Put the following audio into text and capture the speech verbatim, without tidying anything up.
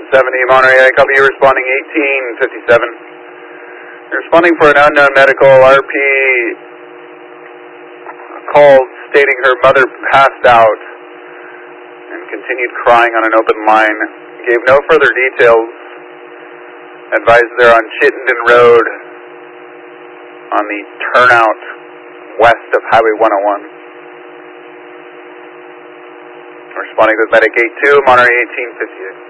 seventy, Monterey, I copy you responding eighteen fifty-seven. You're responding for an unknown medical. R P called stating her mother passed out and continued crying on an open line. Gave no further details. Advised they're on Chittenden Road on the turnout west of Highway one oh one. Responding with Medic eight two, Monterey eighteen fifty-eight.